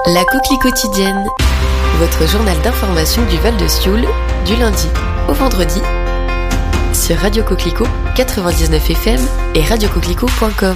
La Coquelie quotidienne, votre journal d'information du Val de Sioule, du lundi au vendredi, sur Radio Coquelicot 99 FM et radiocoquelicot.com.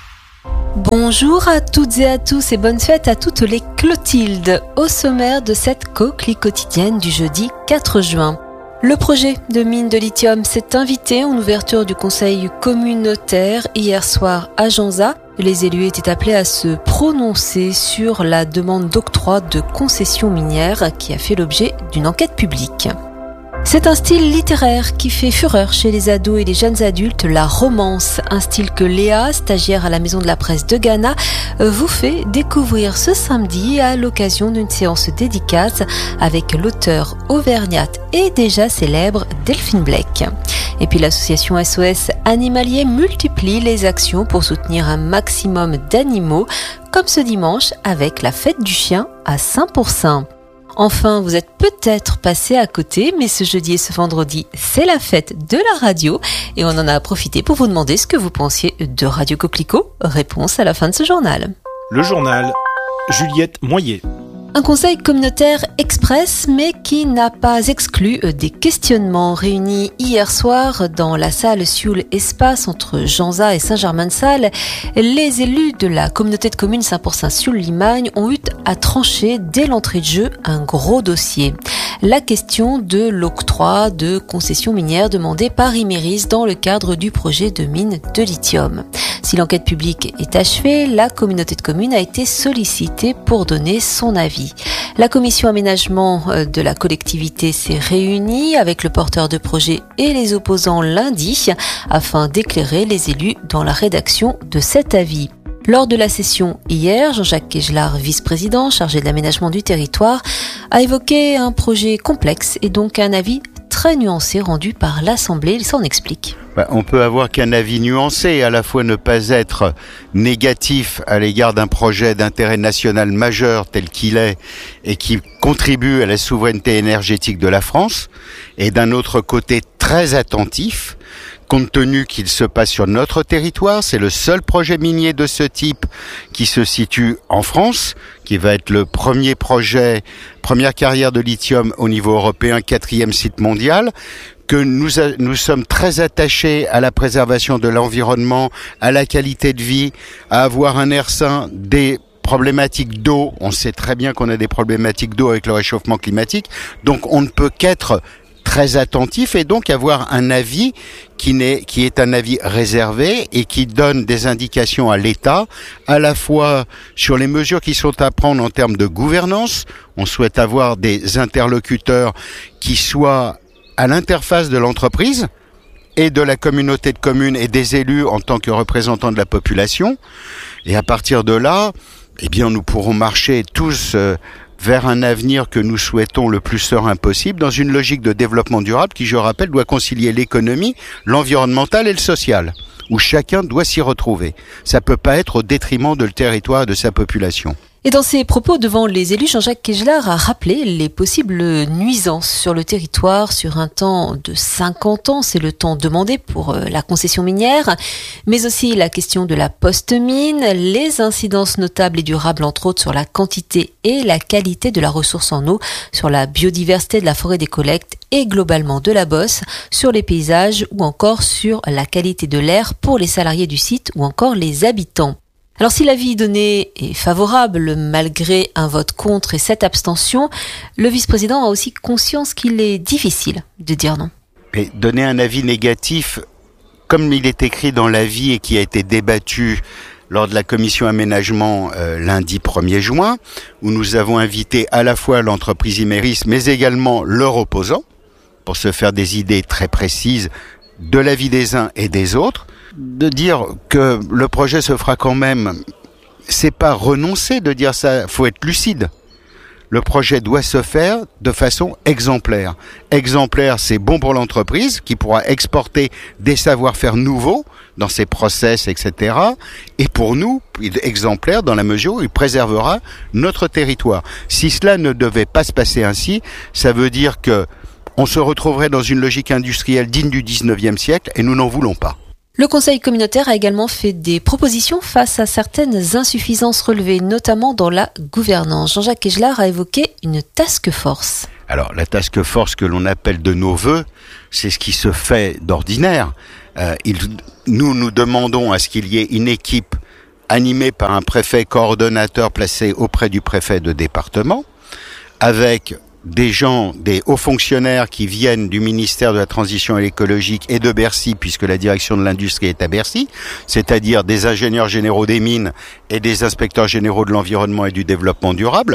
Bonjour à toutes et à tous et bonne fête à toutes les Clotildes au sommaire de cette Coquelie quotidienne du jeudi 4 juin. Le projet de mine de lithium s'est invité en ouverture du conseil communautaire hier soir à Janza. Les élus étaient appelés à se prononcer sur la demande d'octroi de concession minière qui a fait l'objet d'une enquête publique. C'est un style littéraire qui fait fureur chez les ados et les jeunes adultes, la romance, un style que Léa, stagiaire à la Maison de la Presse de Ghana, vous fait découvrir ce samedi à l'occasion d'une séance dédicace avec l'auteur auvergnate et déjà célèbre Delphine Blake. Et puis l'association SOS Animalier multiplie les actions pour soutenir un maximum d'animaux, comme ce dimanche avec la fête du chien à Saint-Pourçain. Enfin, vous êtes peut-être passé à côté, mais ce jeudi et ce vendredi, c'est la fête de la radio et on en a profité pour vous demander ce que vous pensiez de Radio Coquelicot. Réponse à la fin de ce journal. Le journal, Juliette Moyer. Un conseil communautaire express, mais qui n'a pas exclu des questionnements réunis hier soir dans la salle Sioule Espace entre Janza et Saint-Germain-de-Salles. Les élus de la communauté de communes Saint-Pourçain-Sioule-Limagne ont eu à trancher dès l'entrée de jeu un gros dossier. La question de l'octroi de concessions minières demandées par Imerys dans le cadre du projet de mine de lithium. Si l'enquête publique est achevée, la communauté de communes a été sollicitée pour donner son avis. La commission aménagement de la collectivité s'est réunie avec le porteur de projet et les opposants lundi afin d'éclairer les élus dans la rédaction de cet avis. Lors de la session hier, Jean-Jacques Kegelard, vice-président chargé de l'aménagement du territoire, a évoqué un projet complexe et donc un avis très nuancé rendu par l'Assemblée. Il s'en explique. On peut avoir qu'un avis nuancé, à la fois ne pas être négatif à l'égard d'un projet d'intérêt national majeur tel qu'il est et qui contribue à la souveraineté énergétique de la France, et d'un autre côté très attentif, compte tenu qu'il se passe sur notre territoire. C'est le seul projet minier de ce type qui se situe en France, qui va être le premier projet, première carrière de lithium au niveau européen, 4e site mondial, que nous sommes très attachés à la préservation de l'environnement, à la qualité de vie, à avoir un air sain, des problématiques d'eau. On sait très bien qu'on a des problématiques d'eau avec le réchauffement climatique, donc on ne peut qu'être très attentif et donc avoir un avis qui est un avis réservé et qui donne des indications à l'État, à la fois sur les mesures qui sont à prendre en termes de gouvernance. On souhaite avoir des interlocuteurs qui soient à l'interface de l'entreprise et de la communauté de communes et des élus en tant que représentants de la population. Et à partir de là, nous pourrons marcher tous vers un avenir que nous souhaitons le plus serein possible, dans une logique de développement durable qui, je rappelle, doit concilier l'économie, l'environnemental et le social, où chacun doit s'y retrouver. Ça peut pas être au détriment de le territoire et de sa population. Et dans ses propos devant les élus, Jean-Jacques Kegelard a rappelé les possibles nuisances sur le territoire sur un temps de 50 ans. C'est le temps demandé pour la concession minière, mais aussi la question de la post-mine, les incidences notables et durables, entre autres, sur la quantité et la qualité de la ressource en eau, sur la biodiversité de la forêt des collectes et globalement de la bosse, sur les paysages ou encore sur la qualité de l'air pour les salariés du site ou encore les habitants. Alors si l'avis donné est favorable malgré un vote contre et 7 abstentions, le vice-président a aussi conscience qu'il est difficile de dire non. Et donner un avis négatif, comme il est écrit dans l'avis et qui a été débattu lors de la commission aménagement lundi 1er juin, où nous avons invité à la fois l'entreprise Imerys, mais également leur opposant, pour se faire des idées très précises de l'avis des uns et des autres, de dire que le projet se fera quand même, c'est pas renoncer de dire ça, faut être lucide. Le projet doit se faire de façon exemplaire. Exemplaire, c'est bon pour l'entreprise qui pourra exporter des savoir-faire nouveaux dans ses process, etc. Et pour nous, exemplaire dans la mesure où il préservera notre territoire. Si cela ne devait pas se passer ainsi, ça veut dire que on se retrouverait dans une logique industrielle digne du 19e siècle et nous n'en voulons pas. Le Conseil communautaire a également fait des propositions face à certaines insuffisances relevées, notamment dans la gouvernance. Jean-Jacques Kegelard a évoqué une task force. Alors, la task force que l'on appelle de nos voeux, c'est ce qui se fait d'ordinaire. Nous demandons à ce qu'il y ait une équipe animée par un préfet coordonnateur placé auprès du préfet de département, avec des gens, des hauts fonctionnaires qui viennent du ministère de la Transition écologique et de Bercy, puisque la direction de l'industrie est à Bercy, c'est-à-dire des ingénieurs généraux des mines et des inspecteurs généraux de l'environnement et du développement durable,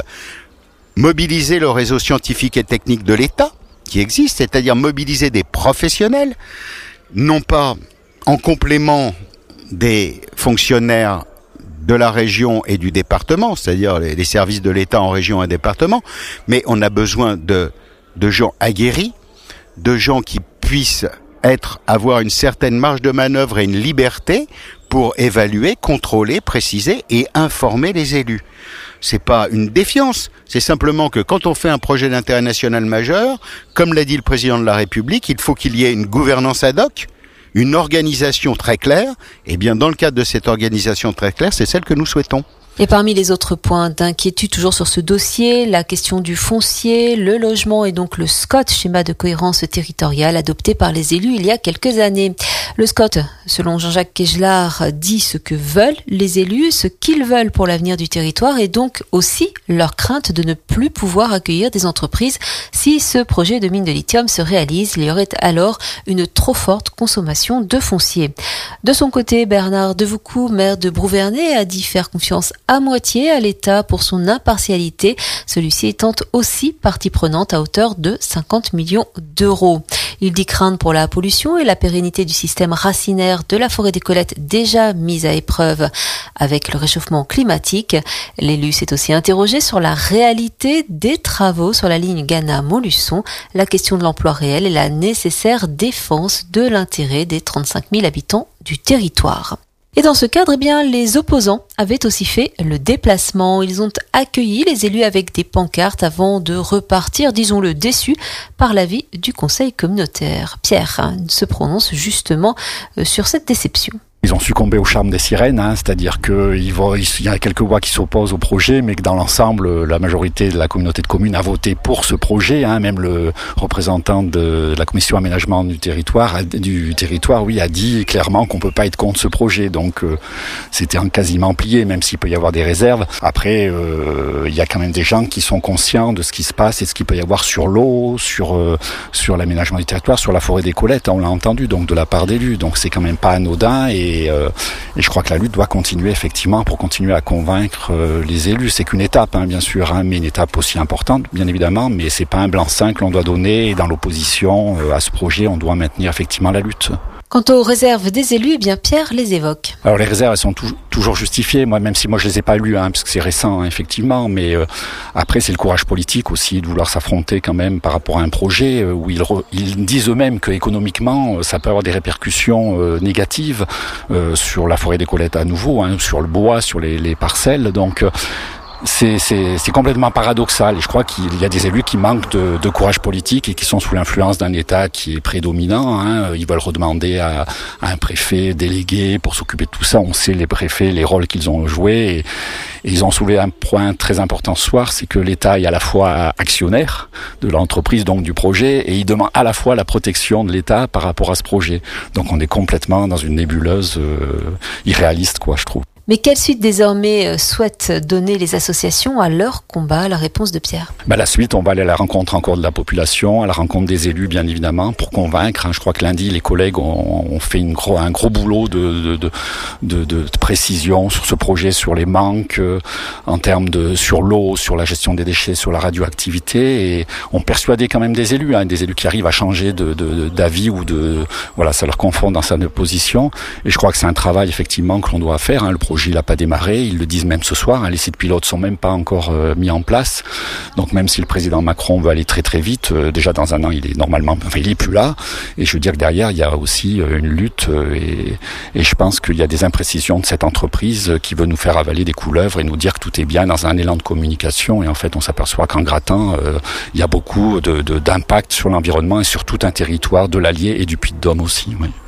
mobiliser le réseau scientifique et technique de l'État qui existe, c'est-à-dire mobiliser des professionnels, non pas en complément des fonctionnaires de la région et du département, c'est-à-dire les services de l'État en région et département, mais on a besoin de gens aguerris, de gens qui puissent avoir une certaine marge de manœuvre et une liberté pour évaluer, contrôler, préciser et informer les élus. C'est pas une défiance, c'est simplement que quand on fait un projet d'intérêt national majeur, comme l'a dit le président de la République, il faut qu'il y ait une gouvernance ad hoc, une organisation très claire, et bien dans le cadre de cette organisation très claire, c'est celle que nous souhaitons. Et parmi les autres points d'inquiétude toujours sur ce dossier, la question du foncier, le logement et donc le SCOT, schéma de cohérence territoriale adopté par les élus il y a quelques années. Le SCOT, selon Jean-Jacques Kegelard, dit ce que veulent les élus, ce qu'ils veulent pour l'avenir du territoire et donc aussi leur crainte de ne plus pouvoir accueillir des entreprises. Si ce projet de mine de lithium se réalise, il y aurait alors une trop forte consommation de foncier. De son côté, Bernard Devoucoux, maire de Brouvernay, a dit faire confiance à moitié à l'État pour son impartialité, celui-ci étant aussi partie prenante à hauteur de 50 millions d'euros. Il dit craindre pour la pollution et la pérennité du système racinaire de la forêt des Colettes déjà mise à épreuve avec le réchauffement climatique. L'élu s'est aussi interrogé sur la réalité des travaux sur la ligne Ghana-Montluçon, la question de l'emploi réel et la nécessaire défense de l'intérêt des 35 000 habitants du territoire. Et dans ce cadre, les opposants avaient aussi fait le déplacement. Ils ont accueilli les élus avec des pancartes avant de repartir, disons-le, déçus par l'avis du Conseil communautaire. Pierre se prononce justement sur cette déception. Ils ont succombé au charme des sirènes, c'est-à-dire qu'il y a quelques voix qui s'opposent au projet, mais que dans l'ensemble, la majorité de la communauté de communes a voté pour ce projet. Même le représentant de la commission aménagement du territoire, a dit clairement qu'on peut pas être contre ce projet. Donc c'était quasiment plié, même s'il peut y avoir des réserves. Après, il y a quand même des gens qui sont conscients de ce qui se passe et ce qu'il peut y avoir sur l'eau, sur l'aménagement du territoire, sur la forêt des Colettes. On l'a entendu, donc de la part d'élus. Donc c'est quand même pas anodin et je crois que la lutte doit continuer effectivement pour continuer à convaincre les élus. C'est qu'une étape, bien sûr, mais une étape aussi importante, bien évidemment, mais c'est pas un blanc-seing que l'on doit donner. Et dans l'opposition à ce projet, on doit maintenir effectivement la lutte. Quant aux réserves des élus, Pierre les évoque. Alors les réserves, elles sont toujours justifiées, même si je les ai pas lues, parce que c'est récent, effectivement, mais après c'est le courage politique aussi de vouloir s'affronter quand même par rapport à un projet où ils disent eux-mêmes que économiquement ça peut avoir des répercussions négatives sur la forêt des Colettes à nouveau, sur le bois, sur les parcelles, donc c'est complètement paradoxal et je crois qu'il y a des élus qui manquent de courage politique et qui sont sous l'influence d'un État qui est prédominant. Ils veulent redemander à un préfet délégué pour s'occuper de tout ça. On sait les préfets, les rôles qu'ils ont joués et ils ont soulevé un point très important ce soir, c'est que l'État est à la fois actionnaire de l'entreprise, donc du projet, et il demande à la fois la protection de l'État par rapport à ce projet. Donc on est complètement dans une nébuleuse irréaliste, je trouve. Mais quelle suite désormais souhaitent donner les associations à leur combat? La réponse de Pierre. La suite, on va aller à la rencontre encore de la population, à la rencontre des élus bien évidemment, pour convaincre. Je crois que lundi, les collègues ont fait un gros boulot de précision sur ce projet, sur les manques en termes sur l'eau, sur la gestion des déchets, sur la radioactivité, et on persuadait quand même des élus qui arrivent à changer d'avis ou ça leur confond dans sa position. Et je crois que c'est un travail effectivement que l'on doit faire. Le projet il n'a pas démarré, ils le disent même ce soir, les sites pilotes sont même pas encore mis en place, donc même si le président Macron veut aller très très vite, déjà dans un an il est plus là, et je veux dire que derrière il y a aussi une lutte et je pense qu'il y a des imprécisions de cette entreprise qui veut nous faire avaler des couleuvres et nous dire que tout est bien dans un élan de communication, et en fait on s'aperçoit qu'en grattant il y a beaucoup d'impact sur l'environnement et sur tout un territoire de l'Allier et du Puy-de-Dôme aussi. Oui.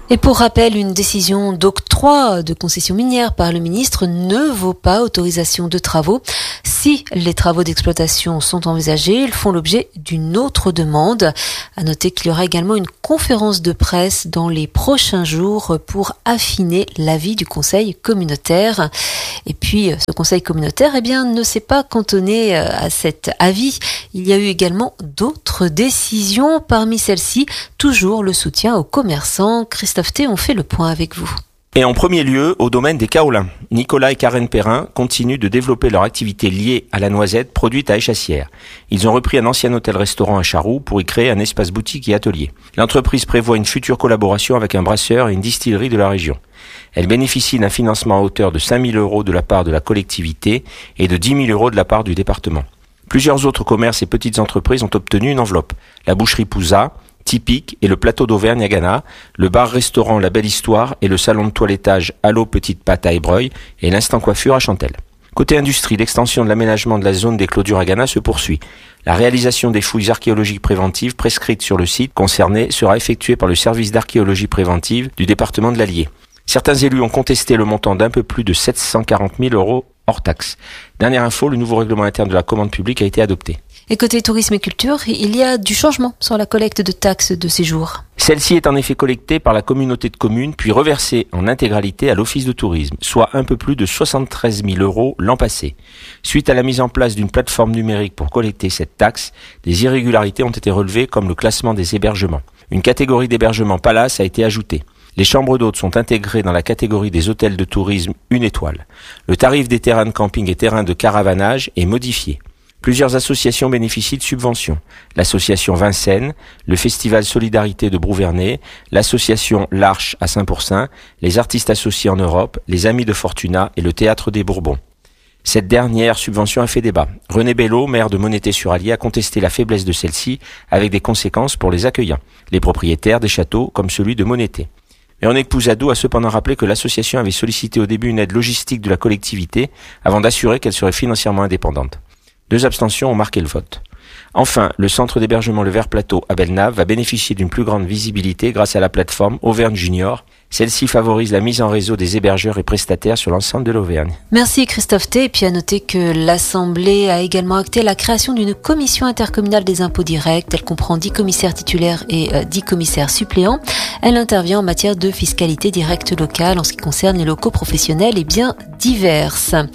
Et pour rappel, une décision d'octroi de concession minière par le ministre ne vaut pas autorisation de travaux. Si les travaux d'exploitation sont envisagés, ils font l'objet d'une autre demande. À noter qu'il y aura également une conférence de presse dans les prochains jours pour affiner l'avis du conseil communautaire. Et puis, ce conseil communautaire, ne s'est pas cantonné à cet avis. Il y a eu également d'autres décisions. Parmi celles-ci, toujours le soutien aux commerçants. Christophe T, on fait le point avec vous. Et en premier lieu, au domaine des kaolins. Nicolas et Karen Perrin continuent de développer leur activité liée à la noisette produite à Échassières. Ils ont repris un ancien hôtel-restaurant à Charroux pour y créer un espace boutique et atelier. L'entreprise prévoit une future collaboration avec un brasseur et une distillerie de la région. Elle bénéficie d'un financement à hauteur de 5 000 € de la part de la collectivité et de 10 000 € de la part du département. Plusieurs autres commerces et petites entreprises ont obtenu une enveloppe. La boucherie Pouza, Typique et le plateau d'Auvergne à Ghana, le bar-restaurant La Belle Histoire et le salon de toilettage Allo Petite Pâte à Ébreuil et l'instant coiffure à Chantelle. Côté industrie, l'extension de l'aménagement de la zone des clôtures à Ghana se poursuit. La réalisation des fouilles archéologiques préventives prescrites sur le site concerné sera effectuée par le service d'archéologie préventive du département de l'Allier. Certains élus ont contesté le montant d'un peu plus de 740 000 € hors taxe. Dernière info, le nouveau règlement interne de la commande publique a été adopté. Et côté tourisme et culture, il y a du changement sur la collecte de taxes de séjour. Celle-ci est en effet collectée par la communauté de communes puis reversée en intégralité à l'office de tourisme, soit un peu plus de 73 000 € l'an passé. Suite à la mise en place d'une plateforme numérique pour collecter cette taxe, des irrégularités ont été relevées comme le classement des hébergements. Une catégorie d'hébergement Palace a été ajoutée. Les chambres d'hôtes sont intégrées dans la catégorie des hôtels de tourisme 1 étoile. Le tarif des terrains de camping et terrains de caravanage est modifié. Plusieurs associations bénéficient de subventions. L'association Vincennes, le Festival Solidarité de Brouvernet, l'association L'Arche à Saint-Pourçain, les artistes associés en Europe, les Amis de Fortuna et le Théâtre des Bourbons. Cette dernière subvention a fait débat. René Bello, maire de Monété-sur-Allier, a contesté la faiblesse de celle-ci avec des conséquences pour les accueillants, les propriétaires des châteaux comme celui de Monété. Véronique Pouzadou a cependant rappelé que l'association avait sollicité au début une aide logistique de la collectivité avant d'assurer qu'elle serait financièrement indépendante. 2 abstentions ont marqué le vote. Enfin, le centre d'hébergement Le Vert Plateau à Bellenave va bénéficier d'une plus grande visibilité grâce à la plateforme Auvergne Junior. Celle-ci favorise la mise en réseau des hébergeurs et prestataires sur l'ensemble de l'Auvergne. Merci Christophe T. Et puis à noter que l'Assemblée a également acté la création d'une commission intercommunale des impôts directs. Elle comprend 10 commissaires titulaires et 10 commissaires suppléants. Elle intervient en matière de fiscalité directe locale en ce qui concerne les locaux professionnels et biens divers.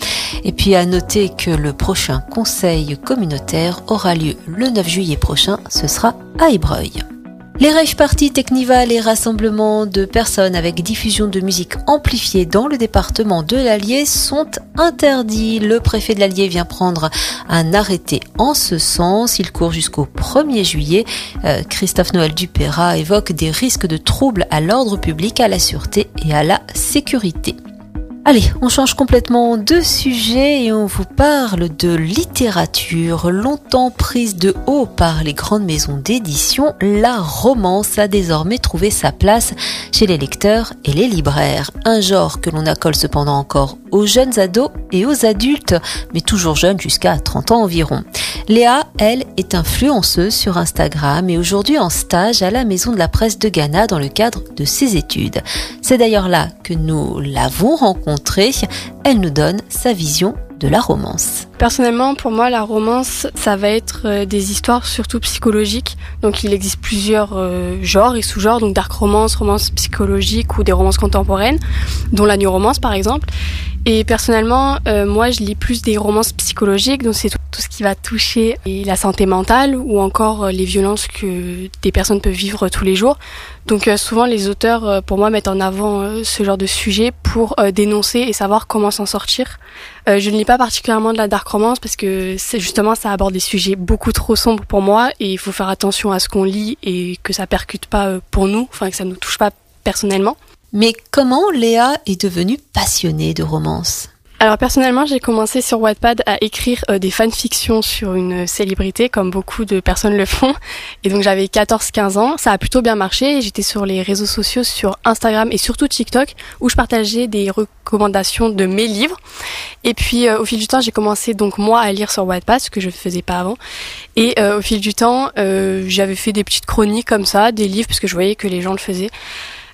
Et puis à noter que le prochain conseil communautaire aura lieu le 9 juillet prochain. Ce sera à Ébreuil. Les rave parties, technivals et rassemblements de personnes avec diffusion de musique amplifiée dans le département de l'Allier sont interdits. Le préfet de l'Allier vient prendre un arrêté en ce sens. Il court jusqu'au 1er juillet. Christophe Noël Dupéra évoque des risques de troubles à l'ordre public, à la sûreté et à la sécurité. Allez, on change complètement de sujet et on vous parle de littérature. Longtemps prise de haut par les grandes maisons d'édition, la romance a désormais trouvé sa place chez les lecteurs et les libraires. Un genre que l'on accole cependant encore aux jeunes ados et aux adultes, mais toujours jeunes jusqu'à 30 ans environ. Léa, elle, est influenceuse sur Instagram et aujourd'hui en stage à la Maison de la Presse de Ghana dans le cadre de ses études. C'est d'ailleurs là que nous l'avons rencontrée. Elle nous donne sa vision de la romance. Personnellement, pour moi, la romance, ça va être des histoires surtout psychologiques. Donc il existe plusieurs genres et sous-genres, donc dark romance, romance psychologique ou des romances contemporaines, dont la new romance par exemple. Et personnellement, moi je lis plus des romances psychologiques, donc c'est tout ce qui va toucher la santé mentale ou encore les violences que des personnes peuvent vivre tous les jours. Donc souvent les auteurs, pour moi, mettent en avant ce genre de sujet pour dénoncer et savoir comment s'en sortir. Je ne lis pas particulièrement de la dark romance parce que c'est justement ça aborde des sujets beaucoup trop sombres pour moi et il faut faire attention à ce qu'on lit et que ça percute pas pour nous, enfin que ça nous touche pas personnellement. Mais comment Léa est devenue passionnée de romance ? Alors personnellement, j'ai commencé sur Wattpad à écrire des fanfictions sur une célébrité, comme beaucoup de personnes le font. Et donc j'avais 14-15 ans, ça a plutôt bien marché. Et j'étais sur les réseaux sociaux, sur Instagram et surtout TikTok, où je partageais des recommandations de mes livres. Et puis au fil du temps, j'ai commencé donc moi à lire sur Wattpad, ce que je ne faisais pas avant. Et au fil du temps, j'avais fait des petites chroniques comme ça, des livres, parce que je voyais que les gens le faisaient.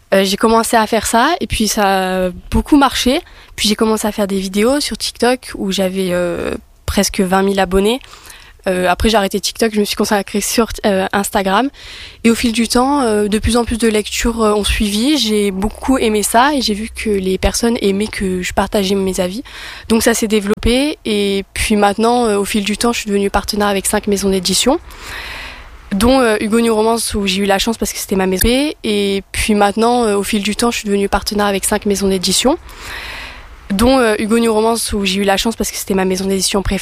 J'ai commencé à faire ça et puis ça a beaucoup marché. Puis j'ai commencé à faire des vidéos sur TikTok où j'avais presque 20 000 abonnés. Après j'ai arrêté TikTok, je me suis consacrée sur Instagram. Et au fil du temps, de plus en plus de lectures ont suivi. J'ai beaucoup aimé ça et j'ai vu que les personnes aimaient que je partageais mes avis. Donc ça s'est développé et puis maintenant, au fil du temps, je suis devenue partenaire avec 5 maisons d'édition, dont Hugo New Romance où j'ai eu la chance parce que c'était ma maison. Et puis maintenant, au fil du temps, je suis devenue partenaire avec 5 maisons d'édition, dont Hugo New Romance où j'ai eu la chance parce que c'était ma maison d'édition préférée.